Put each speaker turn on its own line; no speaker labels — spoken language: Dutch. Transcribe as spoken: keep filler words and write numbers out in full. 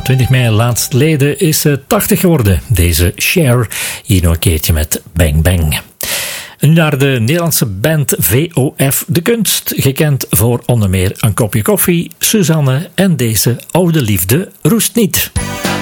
twintig mei laatstleden is ze tachtig geworden. Deze Cher, hier nog een keertje met Bang Bang. Nu naar de Nederlandse band V O F De Kunst, gekend voor onder meer Een kopje koffie, Suzanne en deze Oude Liefde roest niet.